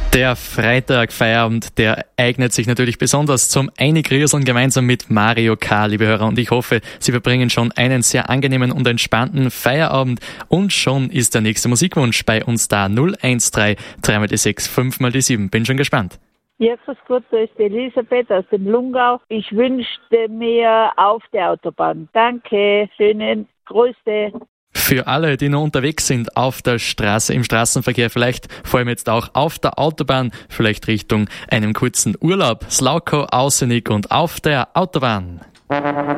Der Freitag-Feierabend, der eignet sich natürlich besonders zum Eingrieseln gemeinsam mit Mario K., liebe Hörer. Und ich hoffe, Sie verbringen schon einen sehr angenehmen und entspannten Feierabend. Und schon ist der nächste Musikwunsch bei uns da. 013 3 die 6 5 die 7. Bin schon gespannt. Ja, grüß Gott, da ist die Elisabeth aus dem Lungau. Ich wünschte mir auf der Autobahn. Danke, schönen Grüße. Für alle, die noch unterwegs sind auf der Straße, im Straßenverkehr, vielleicht vor allem jetzt auch auf der Autobahn, vielleicht Richtung einem kurzen Urlaub. Slauko, Ausenig und auf der Autobahn.